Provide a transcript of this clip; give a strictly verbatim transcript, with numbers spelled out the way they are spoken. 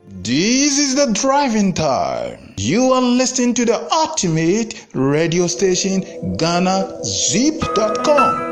This is the driving time. You are listening to the ultimate radio station, Ghana Zip dot com.